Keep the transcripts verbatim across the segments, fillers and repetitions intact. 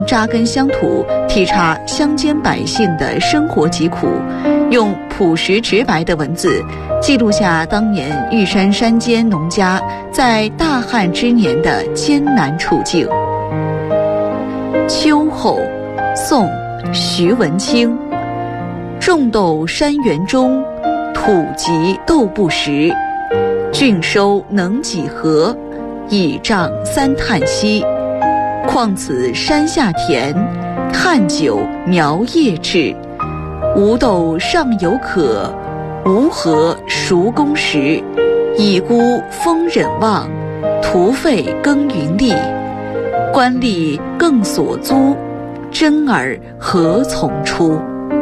扎根乡土，体察乡间百姓的生活疾苦，用朴实直白的文字记录下当年玉山山间农家在大旱之年的艰难处境。秋后，宋，徐文清。种豆山园中，土瘠豆不实。郡收能几何？倚杖三叹息。况此山下田，旱久苗叶至。无豆尚有可，无禾熟工时。已孤风忍望，徒费耕耘力。官吏更所租，真儿何从出？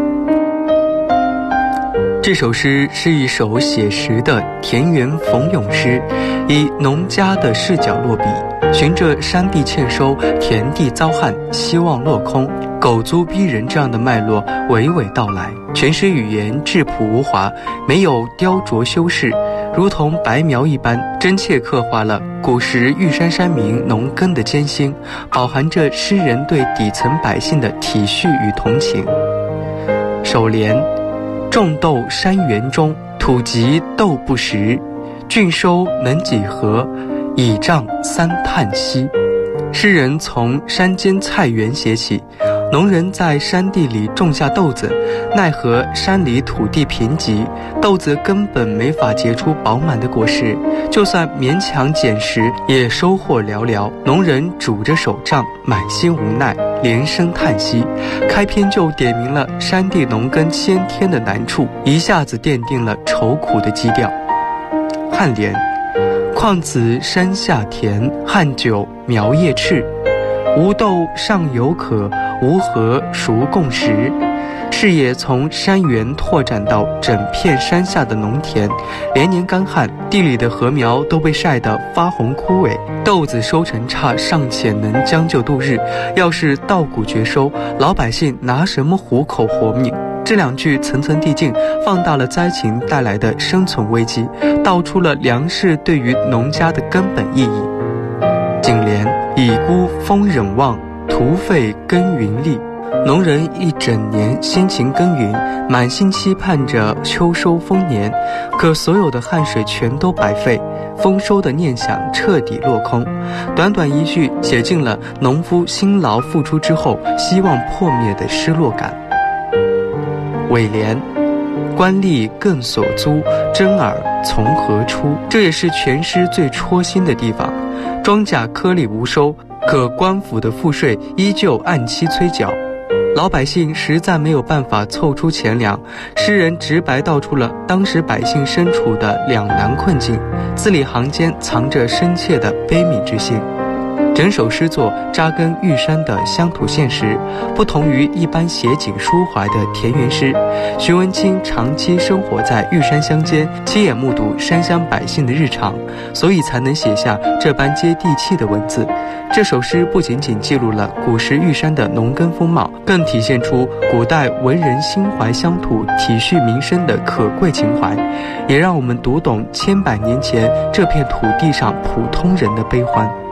这首诗是一首写实的田园逢咏诗，以农家的视角落笔，循着山地欠收、田地遭旱、希望落空、狗租逼人这样的脉络娓娓道来。全诗语言质朴无华，没有雕琢修饰，如同白描一般，真切刻画了古时玉山山民农耕的艰辛，饱含着诗人对底层百姓的体恤与同情。首联：种豆山园中，土瘠豆不实。郡收能几何？倚杖三叹息。诗人从山间菜园写起，农人在山地里种下豆子，奈何山里土地贫瘠，豆子根本没法结出饱满的果实，就算勉强捡食，也收获寥寥。农人拄着手杖，满心无奈，连声叹息。开篇就点明了山地农耕先天的难处，一下子奠定了愁苦的基调。颔联：况此山下田，旱久苗叶赤。无豆尚有可，无禾熟供时。视野从山园拓展到整片山下的农田，连年干旱，地里的禾苗都被晒得发红枯萎，豆子收成差尚且能将就度日，要是稻谷绝收，老百姓拿什么糊口活命？这两句层层递进，放大了灾情带来的生存危机，道出了粮食对于农家的根本意义。颈联：已孤风忍望，徒费耕耘力。农人一整年辛勤耕耘，满心期盼着秋收丰年，可所有的汗水全都白费，丰收的念想彻底落空。短短一句写尽了农夫辛劳付出之后希望破灭的失落感。尾联：官吏更所租，真儿从何出？这也是全诗最戳心的地方。庄稼颗粒无收，可官府的赋税依旧按期催缴，老百姓实在没有办法凑出钱粮。诗人直白道出了当时百姓身处的两难困境，字里行间藏着深切的悲悯之心。整首诗作扎根玉山的乡土现实，不同于一般写景抒怀的田园诗。徐文清长期生活在玉山乡间，亲眼目睹山乡百姓的日常，所以才能写下这般接地气的文字。这首诗不仅仅记录了古时玉山的农耕风貌，更体现出古代文人心怀乡土、体恤民生的可贵情怀，也让我们读懂千百年前这片土地上普通人的悲欢。